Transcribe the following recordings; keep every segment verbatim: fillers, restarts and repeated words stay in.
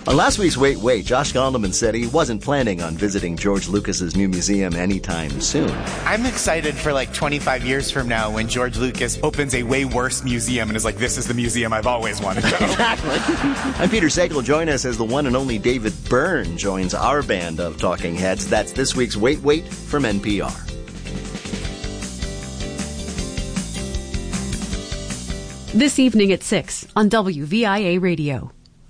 On last week's Wait, Wait, Josh Gondelman said he wasn't planning on visiting George Lucas's new museum anytime soon. I'm excited for like twenty-five years from now when George Lucas opens a way worse museum and is like, this is the museum I've always wanted to go. Exactly. I'm Peter Sagal. Join us as the one and only David Byrne joins our band of talking heads. That's this week's Wait, Wait from N P R. This evening at six on W V I A Radio.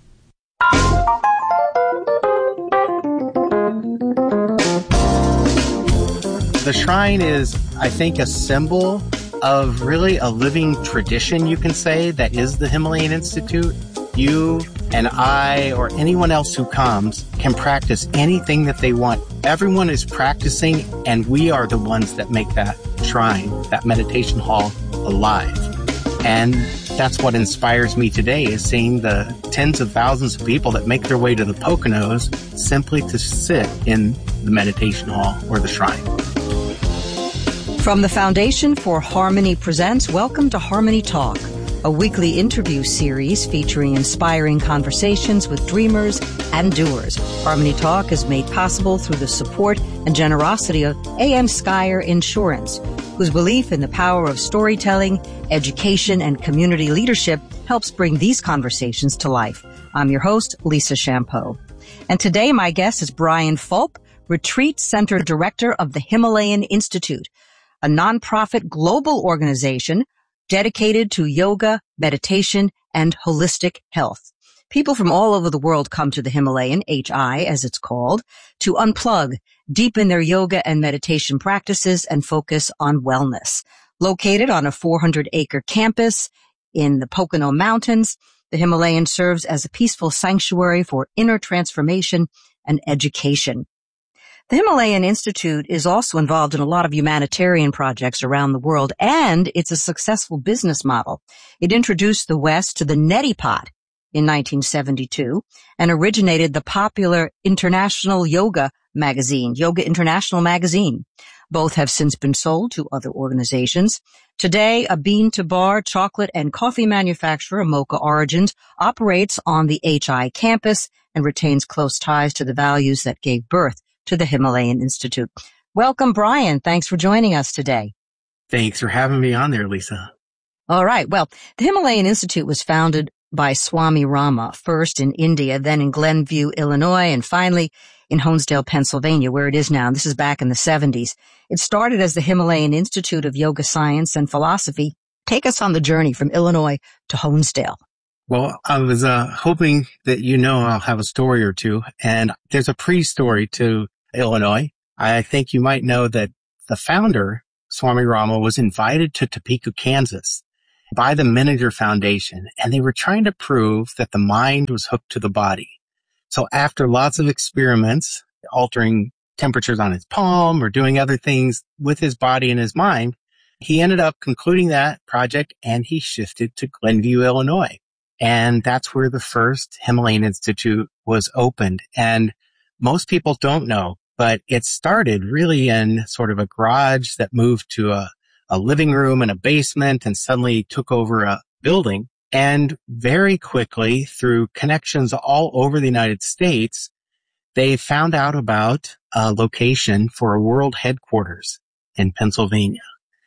The shrine is, I think, a symbol of really a living tradition, you can say, that is the Himalayan Institute. You and I or anyone else who comes can practice anything that they want. Everyone is practicing, and we are the ones that make that shrine, that meditation hall, alive. And that's what inspires me today, is seeing the tens of thousands of people that make their way to the Poconos simply to sit in the meditation hall or the shrine. From the Foundation for Harmony Presents, welcome to Harmony Talk, a weekly interview series featuring inspiring conversations with dreamers and doers. Harmony Talk is made possible through the support and generosity of A M Skyer Insurance, whose belief in the power of storytelling, education, and community leadership helps bring these conversations to life. I'm your host, Lisa Champeau. And today my guest is Brian Fulp, Retreat Center Director of the Himalayan Institute, a nonprofit global organization dedicated to yoga, meditation, and holistic health. People from all over the world come to the Himalayan, H I as it's called, to unplug, deepen their yoga and meditation practices, and focus on wellness. Located on a four hundred acre campus in the Pocono Mountains, the Himalayan serves as a peaceful sanctuary for inner transformation and education. The Himalayan Institute is also involved in a lot of humanitarian projects around the world, and it's a successful business model. It introduced the West to the neti pot in nineteen seventy-two and originated the popular International Yoga magazine, Yoga International magazine. Both have since been sold to other organizations. Today, a bean-to-bar chocolate and coffee manufacturer, Mocha Origins, operates on the H I campus and retains close ties to the values that gave birth to the Himalayan Institute. Welcome, Brian. Thanks for joining us today. Thanks for having me on there, Lisa. All right. Well, the Himalayan Institute was founded by Swami Rama, first in India, then in Glenview, Illinois, and finally in Honesdale, Pennsylvania, where it is now. This is back in the seventies. It started as the Himalayan Institute of Yoga Science and Philosophy. Take us on the journey from Illinois to Honesdale. Well, I was uh, hoping that you know I'll have a story or two, and there's a pre-story to Illinois. I think you might know that the founder, Swami Rama, was invited to Topeka, Kansas by the Menninger Foundation, and they were trying to prove that the mind was hooked to the body. So after lots of experiments, altering temperatures on his palm or doing other things with his body and his mind, he ended up concluding that project, and he shifted to Glenview, Illinois. And that's where the first Himalayan Institute was opened. And most people don't know, but it started really in sort of a garage that moved to a, a living room and a basement and suddenly took over a building. And very quickly, through connections all over the United States, they found out about a location for a world headquarters in Pennsylvania.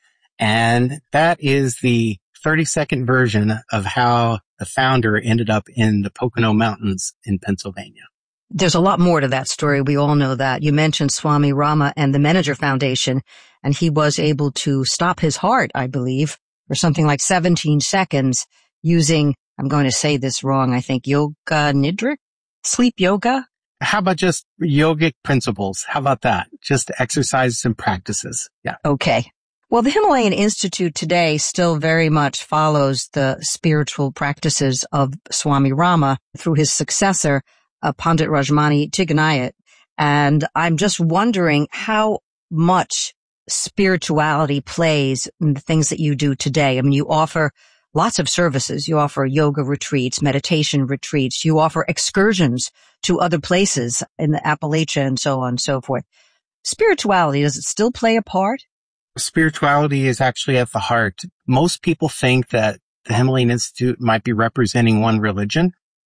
And that is the thirty second version of how the founder ended up in the Pocono Mountains in Pennsylvania. There's a lot more to that story. We all know that. You mentioned Swami Rama and the Menninger Foundation, and he was able to stop his heart, I believe, for something like seventeen seconds using, I'm going to say this wrong, I think, yoga nidra, sleep yoga. How about just yogic principles? How about that? Just exercises and practices. Yeah. Okay. Well, the Himalayan Institute today still very much follows the spiritual practices of Swami Rama through his successor, uh, Pandit Rajmani Tiganayat. And I'm just wondering how much spirituality plays in the things that you do today. I mean, you offer lots of services. You offer yoga retreats, meditation retreats. You offer excursions to other places in the Appalachia and so on and so forth. Spirituality, does it still play a part? Spirituality is actually at the heart. Most people think that the Himalayan Institute might be representing one religion,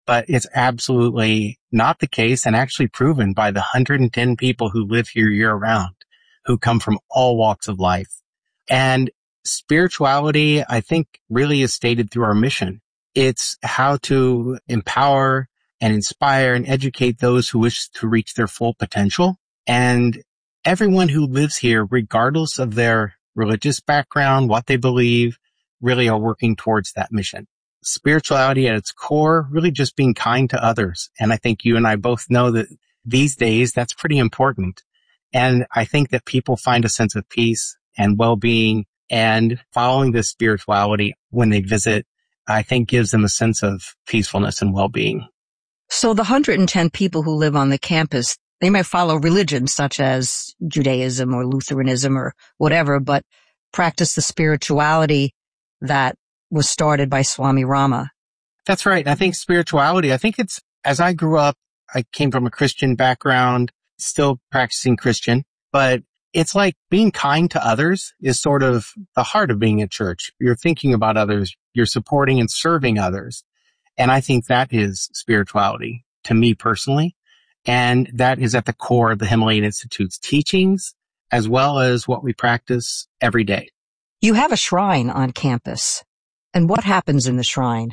but it's absolutely not the case and actually proven by the one hundred ten people who live here year round, who come from all walks of life. And spirituality, I think, really is stated through our mission. It's how to empower and inspire and educate those who wish to reach their full potential. And everyone who lives here, regardless of their religious background, what they believe, really are working towards that mission. Spirituality at its core, really just being kind to others. And I think you and I both know that these days that's pretty important. And I think that people find a sense of peace and well-being and following this spirituality when they visit, I think gives them a sense of peacefulness and well-being. So the one hundred ten people who live on the campus, they may follow religions such as Judaism or Lutheranism or whatever, but practice the spirituality that was started by Swami Rama. That's right. I think spirituality, I think it's, as I grew up, I came from a Christian background, still practicing Christian, but it's like being kind to others is sort of the heart of being at church. You're thinking about others, you're supporting and serving others. And I think that is spirituality to me personally. And that is at the core of the Himalayan Institute's teachings, as well as what we practice every day. You have a shrine on campus. And what happens in the shrine?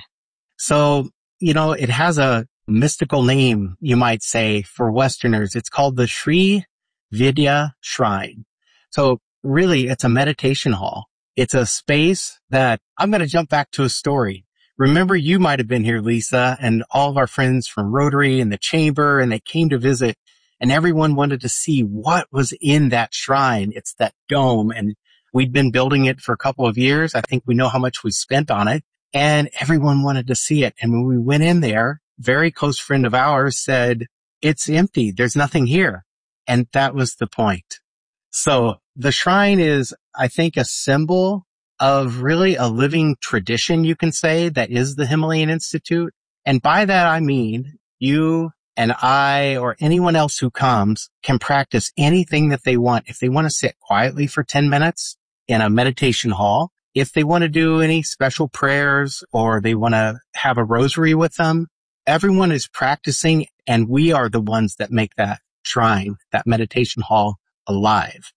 So, you know, it has a mystical name, you might say, for Westerners. It's called the Sri Vidya Shrine. So really, it's a meditation hall. It's a space that I'm going to jump back to a story. Remember, you might have been here, Lisa, and all of our friends from Rotary and the Chamber, and they came to visit, and everyone wanted to see what was in that shrine. It's that dome, and we'd been building it for a couple of years. I think we know how much we spent on it, and everyone wanted to see it. And when we went in there, a very close friend of ours said, it's empty. There's nothing here. And that was the point. So the shrine is, I think, a symbol of really a living tradition, you can say, that is the Himalayan Institute. And by that, I mean you and I or anyone else who comes can practice anything that they want. If they want to sit quietly for ten minutes in a meditation hall, if they want to do any special prayers or they want to have a rosary with them, everyone is practicing, and we are the ones that make that shrine, that meditation hall, alive.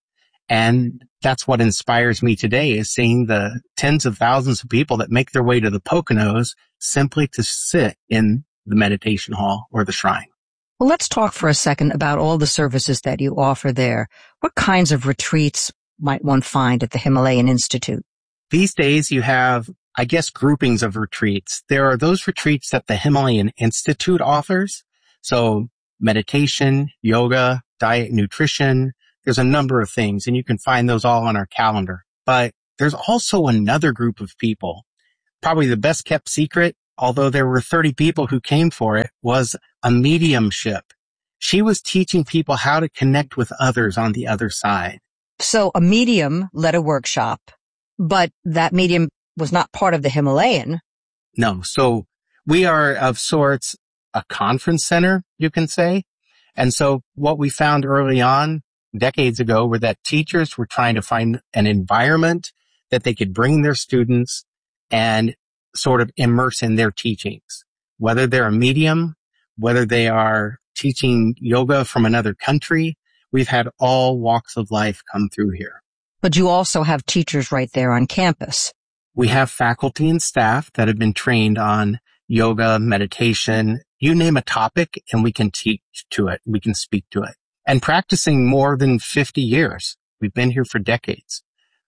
And that's what inspires me today, is seeing the tens of thousands of people that make their way to the Poconos simply to sit in the meditation hall or the shrine. Well, let's talk for a second about all the services that you offer there. What kinds of retreats might one find at the Himalayan Institute? These days you have, I guess, groupings of retreats. There are those retreats that the Himalayan Institute offers. So meditation, yoga, diet, nutrition. There's a number of things, and you can find those all on our calendar. But there's also another group of people, probably the best kept secret, although there were thirty people who came for it, was a mediumship. She was teaching people how to connect with others on the other side. So a medium led a workshop, but that medium was not part of the Himalayan. No. So we are of sorts a conference center, you can say. And so what we found early on, decades ago, were that teachers were trying to find an environment that they could bring their students and sort of immerse in their teachings, whether they're a medium, whether they are teaching yoga from another country. We've had all walks of life come through here. But you also have teachers right there on campus. We have faculty and staff that have been trained on yoga, meditation, you name a topic, and we can teach to it. We can speak to it. And practicing more than fifty years. We've been here for decades.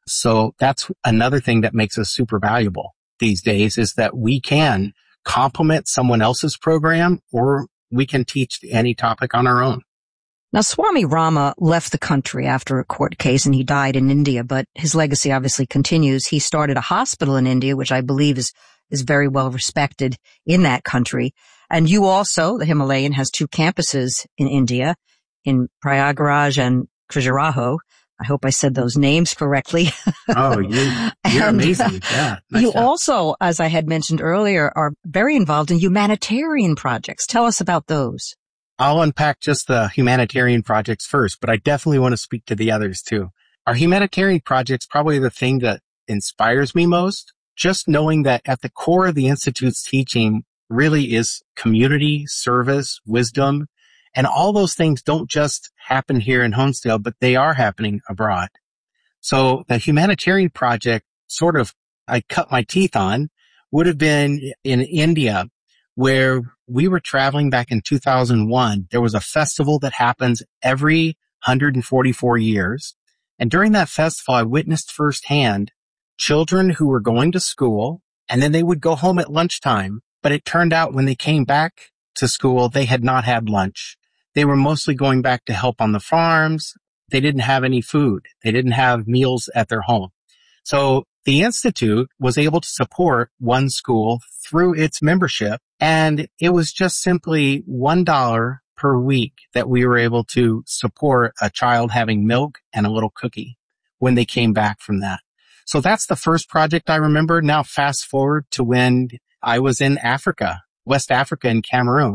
So that's another thing that makes us super valuable these days, is that we can complement someone else's program, or we can teach any topic on our own. Now, Swami Rama left the country after a court case, and he died in India, but his legacy obviously continues. He started a hospital in India, which I believe is, is very well respected in that country. And you also, the Himalayan, has two campuses in India, in Prayagraj and Khajuraho. I hope I said those names correctly. Oh, you, you're and, amazing. Yeah. Nice you job. Also, as I had mentioned earlier, are very involved in humanitarian projects. Tell us about those. I'll unpack just the humanitarian projects first, but I definitely want to speak to the others too. Our humanitarian projects, probably the thing that inspires me most, just knowing that at the core of the Institute's teaching really is community, service, wisdom, and all those things don't just happen here in Honesdale, but they are happening abroad. So the humanitarian project sort of I cut my teeth on would have been in India, where we were traveling back in two thousand one. There was a festival that happens every one hundred forty-four years. And during that festival, I witnessed firsthand children who were going to school, and then they would go home at lunchtime. But it turned out when they came back to school, they had not had lunch. They were mostly going back to help on the farms. They didn't have any food. They didn't have meals at their home. So the Institute was able to support one school through its membership, and it was just simply one dollar per week that we were able to support a child having milk and a little cookie when they came back from that. So that's the first project I remember. Now fast forward to when I was in Africa, West Africa in Cameroon.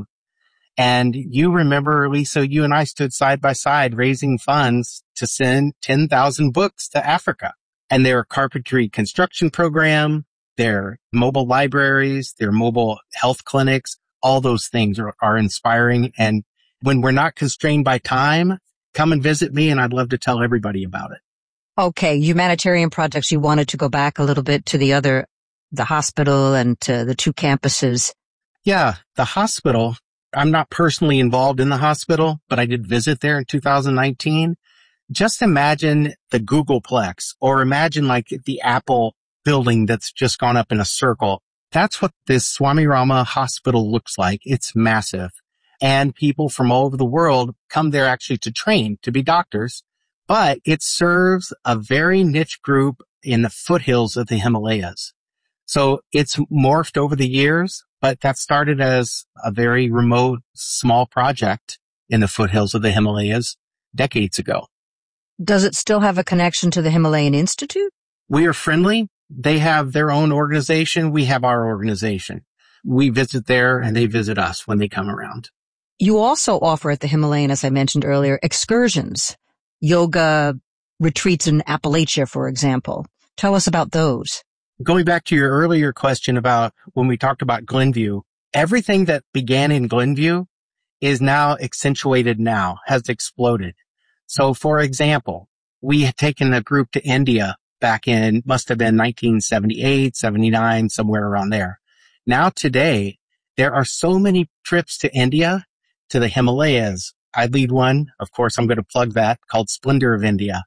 And you remember, Lisa, you and I stood side by side raising funds to send ten thousand books to Africa. And their carpentry construction program, their mobile libraries, their mobile health clinics, all those things are, are inspiring. And when we're not constrained by time, come and visit me, and I'd love to tell everybody about it. Okay, humanitarian projects, you wanted to go back a little bit to the other, the hospital and to the two campuses. Yeah, the hospital. I'm not personally involved in the hospital, but I did visit there in two thousand nineteen. Just imagine the Googleplex, or imagine like the Apple building that's just gone up in a circle. That's what this Swami Rama hospital looks like. It's massive. And people from all over the world come there actually to train to be doctors, but it serves a very niche group in the foothills of the Himalayas. So it's morphed over the years, but that started as a very remote, small project in the foothills of the Himalayas decades ago. Does it still have a connection to the Himalayan Institute? We are friendly. They have their own organization. We have our organization. We visit there and they visit us when they come around. You also offer at the Himalayan, as I mentioned earlier, excursions, yoga retreats in Appalachia, for example. Tell us about those. Going back to your earlier question about when we talked about Glenview, everything that began in Glenview is now accentuated now, has exploded. So, for example, we had taken a group to India back in, must have been nineteen seventy-eight, seventy-nine, somewhere around there. Now today, there are so many trips to India, to the Himalayas. I lead one, of course, I'm going to plug that, called Splendor of India.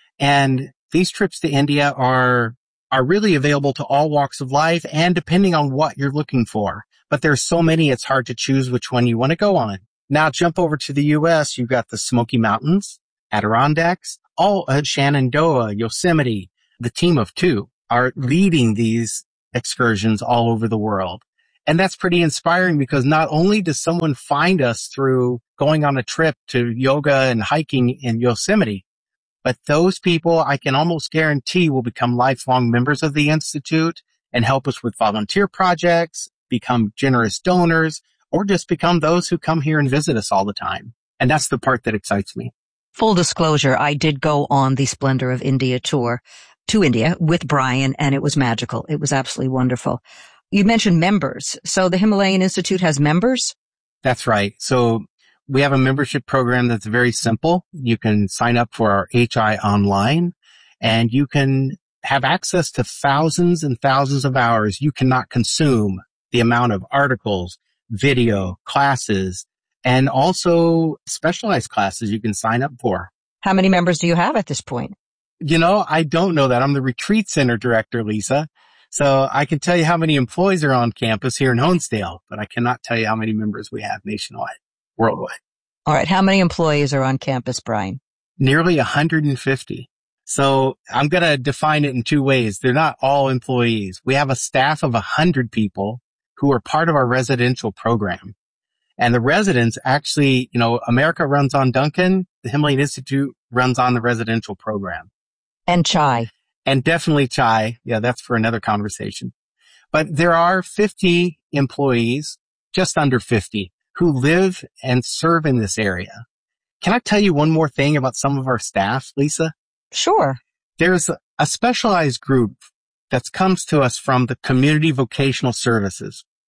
And these trips to India are, are really available to all walks of life and depending on what you're looking for. But there's so many, it's hard to choose which one you want to go on. Now jump over to the U S, you've got the Smoky Mountains, Adirondacks, all uh, Shenandoah, Yosemite. The team of two are leading these excursions all over the world. And that's pretty inspiring because not only does someone find us through going on a trip to yoga and hiking in Yosemite, but those people I can almost guarantee will become lifelong members of the Institute and help us with volunteer projects, become generous donors, or just become those who come here and visit us all the time. And that's the part that excites me. Full disclosure, I did go on the Splendor of India tour to India with Brian, and it was magical. It was absolutely wonderful. You mentioned members. So the Himalayan Institute has members? That's right. So we have a membership program that's very simple. You can sign up for our H I online, and you can have access to thousands and thousands of hours. You cannot consume the amount of articles, video, classes, and also specialized classes you can sign up for. How many members do you have at this point? You know, I don't know that. I'm the retreat center director, Lisa. So I can tell you how many employees are on campus here in Honesdale, but I cannot tell you how many members we have nationwide, worldwide. All right. How many employees are on campus, Brian? Nearly one hundred fifty. So I'm going to define it in two ways. They're not all employees. We have a staff of one hundred people who are part of our residential program. And the residents actually, you know, America runs on Duncan. The Himalayan Institute runs on the residential program. And Chai. And definitely Chai. Yeah, that's for another conversation. But there are fifty employees, just under fifty, who live and serve in this area. Can I tell you one more thing about some of our staff, Lisa? Sure. There's a specialized group that comes to us from the Community Vocational Services.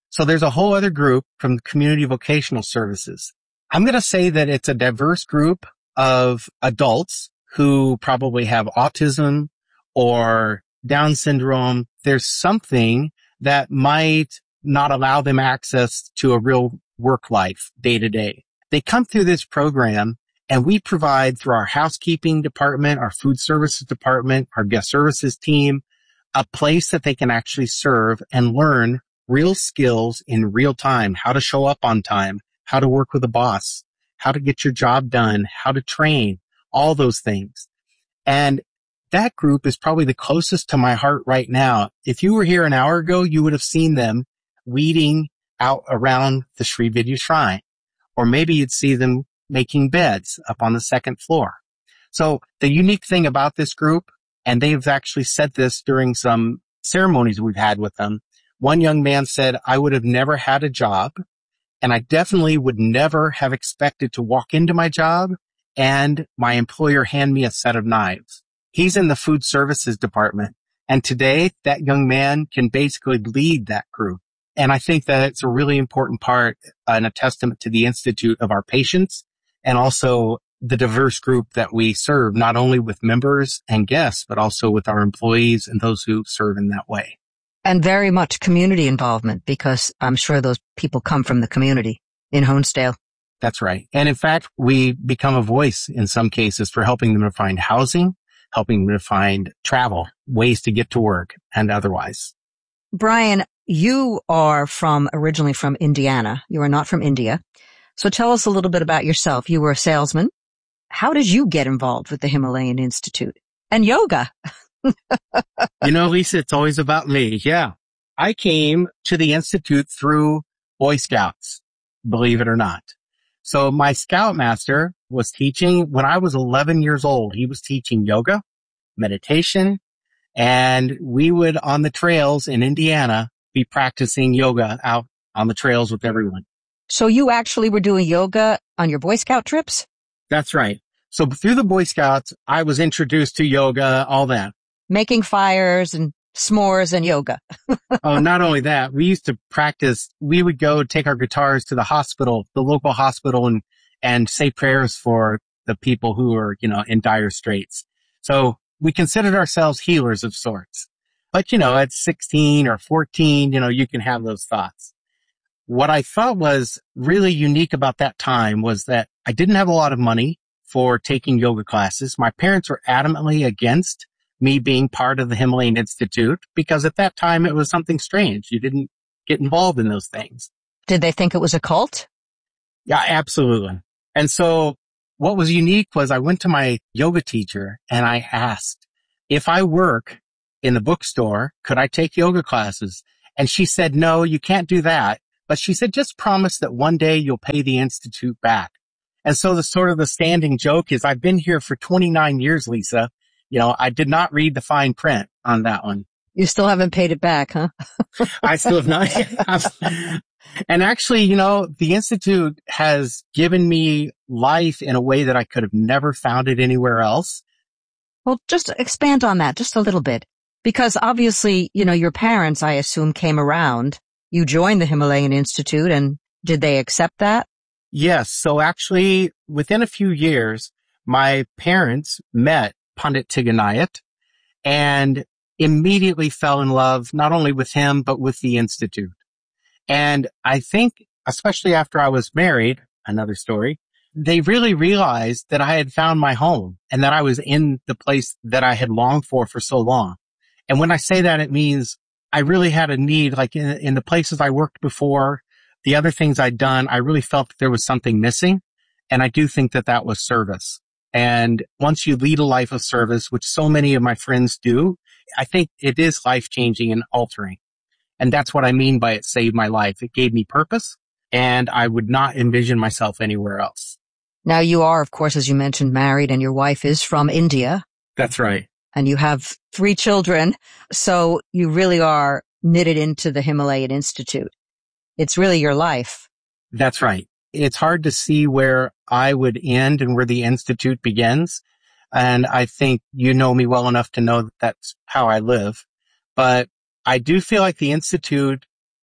So there's a whole other group from Community Vocational Services. I'm going to say that it's a diverse group of adults who probably have autism or Down syndrome. There's something that might not allow them access to a real work life day to day. They come through this program, and we provide through our housekeeping department, our food services department, our guest services team, a place that they can actually serve and learn real skills in real time, how to show up on time, how to work with a boss, how to get your job done, how to train, all those things. And that group is probably the closest to my heart right now. If you were here an hour ago, you would have seen them weeding out around the Sri Vidya Shrine. Or maybe you'd see them making beds up on the second floor. So the unique thing about this group, and they've actually said this during some ceremonies we've had with them, one young man said, I would have never had a job, and I definitely would never have expected to walk into my job and my employer hand me a set of knives. He's in the food services department, and today that young man can basically lead that group. And I think that it's a really important part and a testament to the Institute of our patients and also the diverse group that we serve, not only with members and guests, but also with our employees and those who serve in that way. And very much community involvement, because I'm sure those people come from the community in Honesdale. That's right. And in fact, we become a voice in some cases for helping them to find housing, helping them to find travel, ways to get to work and otherwise. Brian, you are from originally from Indiana. You are not from India. So tell us a little bit about yourself. You were a salesman. How did you get involved with the Himalayan Institute and yoga? You know, Lisa, it's always about me. Yeah. I came to the Institute through Boy Scouts, believe it or not. So my Scoutmaster was teaching when I was eleven years old. He was teaching yoga, meditation, and we would on the trails in Indiana be practicing yoga out on the trails with everyone. So you actually were doing yoga on your Boy Scout trips? That's right. So through the Boy Scouts, I was introduced to yoga, all that. Making fires and s'mores and yoga. Oh, not only that, we used to practice. We would go take our guitars to the hospital, the local hospital, and, and say prayers for the people who are, you know, in dire straits. So we considered ourselves healers of sorts. But, you know, at sixteen or fourteen, you know, you can have those thoughts. What I thought was really unique about that time was that I didn't have a lot of money for taking yoga classes. My parents were adamantly against me being part of the Himalayan Institute because at that time it was something strange. You didn't get involved in those things. Did they think it was a cult? Yeah, absolutely. And so what was unique was I went to my yoga teacher and I asked, if I work in the bookstore, could I take yoga classes? And she said, no, you can't do that. But she said, just promise that one day you'll pay the Institute back. And so the sort of the standing joke is I've been here for twenty-nine years, Lisa. You know, I did not read the fine print on that one. You still haven't paid it back, huh? I still have not. And actually, you know, the Institute has given me life in a way that I could have never found it anywhere else. Well, just expand on that just a little bit, because obviously, you know, your parents, I assume, came around. You joined the Himalayan Institute, and did they accept that? Yes. So actually, within a few years, my parents met Pandit Tiganayat and immediately fell in love, not only with him, but with the Institute. And I think, especially after I was married, another story, they really realized that I had found my home and that I was in the place that I had longed for for so long. And when I say that, it means I really had a need, like in, in the places I worked before, the other things I'd done, I really felt that there was something missing. And I do think that that was service. And once you lead a life of service, which so many of my friends do, I think it is life-changing and altering. And that's what I mean by it saved my life. It gave me purpose, and I would not envision myself anywhere else. Now, you are, of course, as you mentioned, married, and your wife is from India. That's right. And you have three children, so you really are knitted into the Himalayan Institute. It's really your life. That's right. It's hard to see where I would end and where the Institute begins. And I think you know me well enough to know that that's how I live. But I do feel like the Institute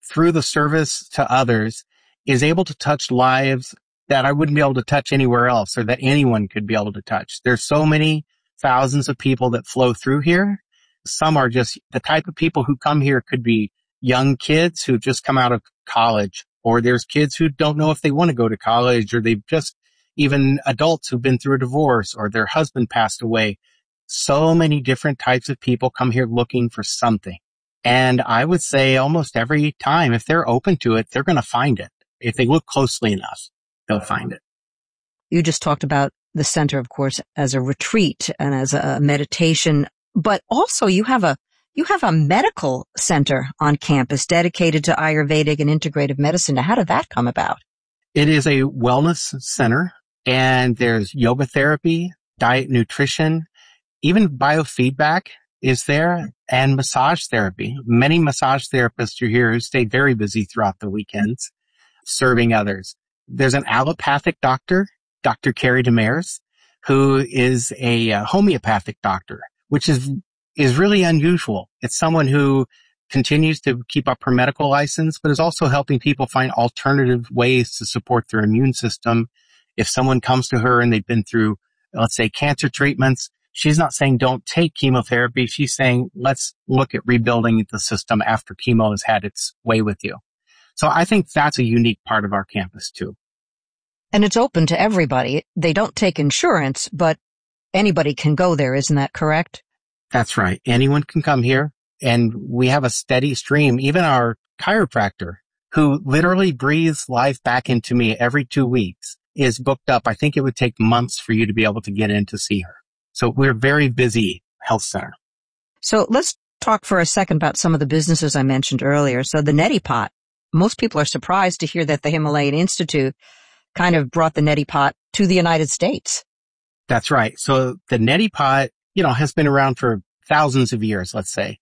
through the service to others, is able to touch lives that I wouldn't be able to touch anywhere else or that anyone could be able to touch. There's so many thousands of people that flow through here. Some are just the type of people who come here could be young kids who've just come out of college, or there's kids who don't know if they want to go to college, or they've just even adults who've been through a divorce or their husband passed away. So many different types of people come here looking for something. And I would say almost every time, if they're open to it, they're going to find it. If they look closely enough, they'll find it. You just talked about the center, of course, as a retreat and as a meditation, but also you have a you have a medical center on campus dedicated to Ayurvedic and integrative medicine. Now, how did that come about? It is a wellness center, and there's yoga therapy, diet nutrition, even biofeedback is there, and massage therapy. Many massage therapists are here who stay very busy throughout the weekends serving others. There's an allopathic doctor, Doctor Carrie Demers, who is a uh, homeopathic doctor, which is is really unusual. It's someone who continues to keep up her medical license, but is also helping people find alternative ways to support their immune system. If someone comes to her and they've been through, let's say, cancer treatments, she's not saying don't take chemotherapy. She's saying let's look at rebuilding the system after chemo has had its way with you. So I think that's a unique part of our campus too. And it's open to everybody. They don't take insurance, but anybody can go there. Isn't that correct? That's right. Anyone can come here, and we have a steady stream. Even our chiropractor, who literally breathes life back into me every two weeks, is booked up. I think it would take months for you to be able to get in to see her. So we're a very busy health center. So let's talk for a second about some of the businesses I mentioned earlier. So the Neti Pot. Most people are surprised to hear that the Himalayan Institute kind of brought the Neti Pot to the United States. That's right. So the Neti Pot, you know, has been around for thousands of years, let's say.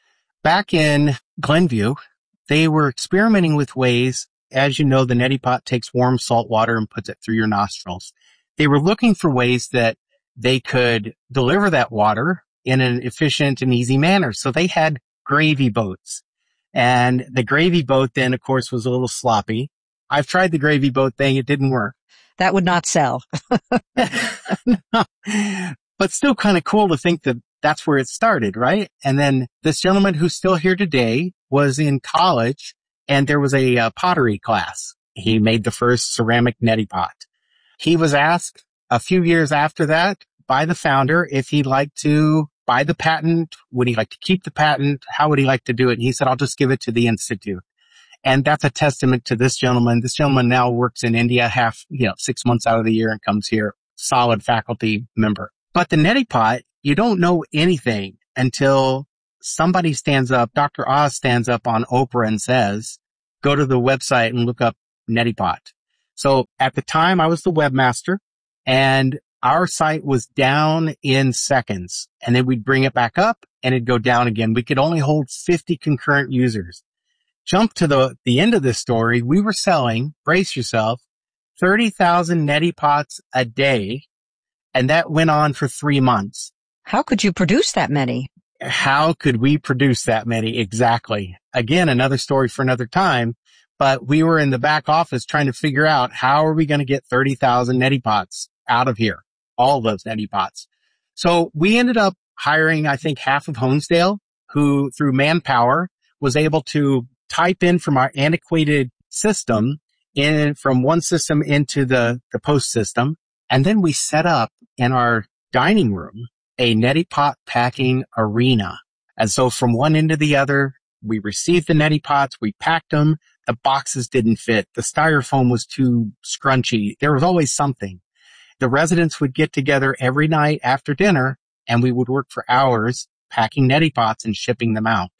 Back in Glenview, they were experimenting with ways, as you know, the Neti Pot takes warm salt water and puts it through your nostrils. They were looking for ways that they could deliver that water in an efficient and easy manner. So they had gravy boats. And the gravy boat then, of course, was a little sloppy. I've tried the gravy boat thing. It didn't work. That would not sell. No. But still kind of cool to think that that's where it started, right? And then this gentleman who's still here today was in college, and there was a uh, pottery class. He made the first ceramic neti pot. He was asked a few years after that by the founder if he'd like to buy the patent. Would he like to keep the patent? How would he like to do it? And he said, I'll just give it to the Institute. And that's a testament to this gentleman. This gentleman now works in India half, you know, six months out of the year and comes here, solid faculty member. But the Neti Pot, you don't know anything until somebody stands up, Doctor Oz stands up on Oprah and says, go to the website and look up Neti Pot. So at the time I was the webmaster, and our site was down in seconds, and then we'd bring it back up and it'd go down again. We could only hold fifty concurrent users. Jump to the, the end of this story. We were selling, brace yourself, thirty thousand Neti Pots a day. And that went on for three months. How could you produce that many? How could we produce that many? Exactly. Again, another story for another time. But we were in the back office trying to figure out how are we going to get thirty thousand Neti Pots out of here, all those Neti Pots. So we ended up hiring, I think, half of Honesdale, who through manpower was able to type in from our antiquated system in from one system into the, the post system. And then we set up in our dining room a Neti Pot packing arena. And so from one end to the other, we received the Neti Pots, we packed them. The boxes didn't fit. The styrofoam was too scrunchy. There was always something. The residents would get together every night after dinner, and we would work for hours packing Neti Pots and shipping them out.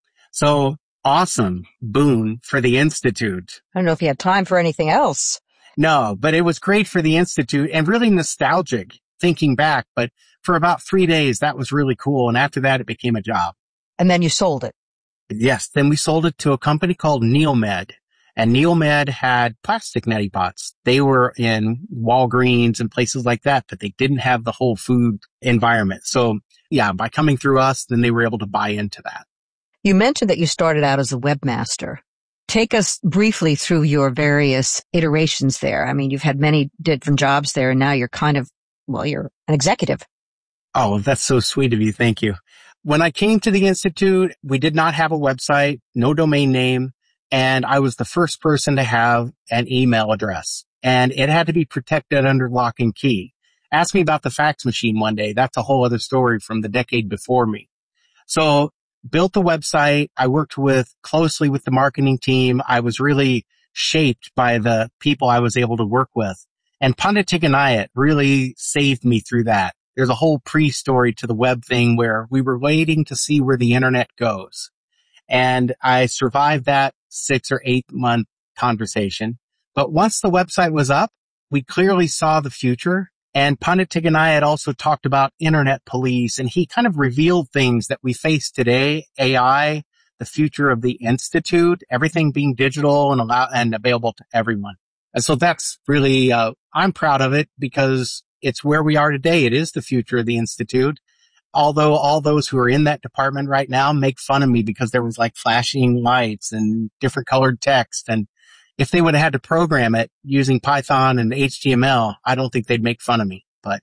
So awesome boon for the Institute. I don't know if you had time for anything else. No, but it was great for the Institute and really nostalgic thinking back. But for about three days, that was really cool. And after that, it became a job. And then you sold it. Yes. Then we sold it to a company called Neomed. And Neomed had plastic Neti Pots. They were in Walgreens and places like that, but they didn't have the whole food environment. So yeah, by coming through us, then they were able to buy into that. You mentioned that you started out as a webmaster. Take us briefly through your various iterations there. I mean, you've had many different jobs there, and now you're kind of, well, you're an executive. Oh, that's so sweet of you. Thank you. When I came to the Institute, we did not have a website, no domain name, and I was the first person to have an email address, and it had to be protected under lock and key. Ask me about the fax machine one day. That's a whole other story from the decade before me. So built the website. I worked with closely with the marketing team. I was really shaped by the people I was able to work with. And Pandit Tiganayat really saved me through that. There's a whole pre-story to the web thing where we were waiting to see where the internet goes. And I survived that six or eight month conversation. But once the website was up, we clearly saw the future. And Pandit Tiganayat also talked about internet police, and he kind of revealed things that we face today, A I, the future of the Institute, everything being digital and allow, and available to everyone. And so that's really, uh, I'm proud of it because it's where we are today. It is the future of the Institute. Although all those who are in that department right now make fun of me because there was like flashing lights and different colored text, and if they would have had to program it using Python and H T M L, I don't think they'd make fun of me. But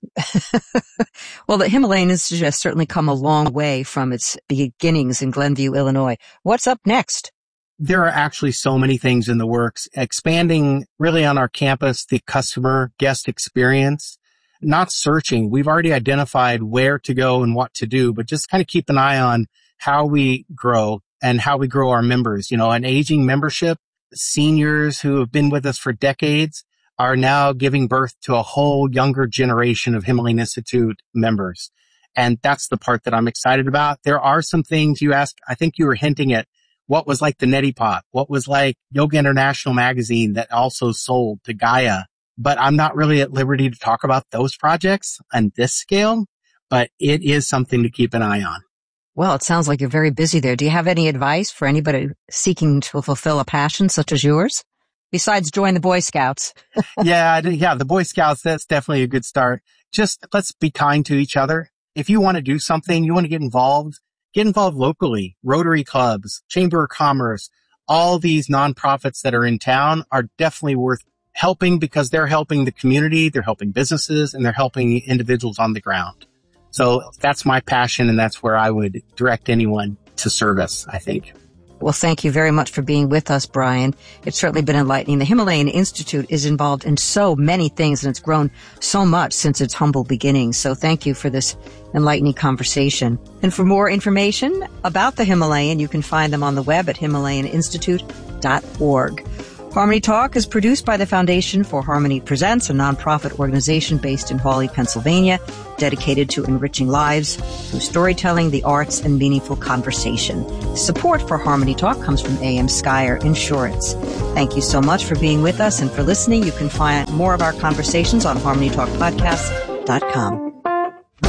well, the Himalayan Institute has certainly come a long way from its beginnings in Glenview, Illinois. What's up next? There are actually so many things in the works, expanding really on our campus, the customer guest experience, not searching. We've already identified where to go and what to do, but just kind of keep an eye on how we grow and how we grow our members. You know, an aging membership. Seniors who have been with us for decades are now giving birth to a whole younger generation of Himalayan Institute members. And that's the part that I'm excited about. There are some things you asked, I think you were hinting at what was like the Neti Pot, what was like Yoga International magazine that also sold to Gaia. But I'm not really at liberty to talk about those projects on this scale, but it is something to keep an eye on. Well, it sounds like you're very busy there. Do you have any advice for anybody seeking to fulfill a passion such as yours? Besides join the Boy Scouts. yeah, yeah, the Boy Scouts, that's definitely a good start. Just let's be kind to each other. If you want to do something, you want to get involved, get involved locally. Rotary clubs, Chamber of Commerce, all these nonprofits that are in town are definitely worth helping because they're helping the community, they're helping businesses, and they're helping individuals on the ground. So that's my passion, and that's where I would direct anyone to service, I think. Well, thank you very much for being with us, Brian. It's certainly been enlightening. The Himalayan Institute is involved in so many things, and it's grown so much since its humble beginnings. So thank you for this enlightening conversation. And for more information about the Himalayan, you can find them on the web at himalayan institute dot org. Harmony Talk is produced by the Foundation for Harmony Presents, a nonprofit organization based in Hawley, Pennsylvania, dedicated to enriching lives through storytelling, the arts, and meaningful conversation. Support for Harmony Talk comes from A M Skyer Insurance. Thank you so much for being with us and for listening. You can find more of our conversations on harmony talk podcast dot com.